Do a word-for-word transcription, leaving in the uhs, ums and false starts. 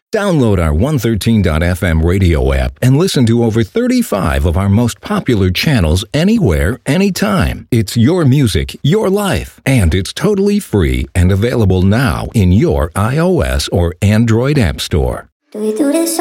Download our one thirteen dot f m radio app and listen to over thirty-five of our most popular channels anywhere, anytime. It's your music, your life, and it's totally free and available now in your iOS or Android app store. Do we do this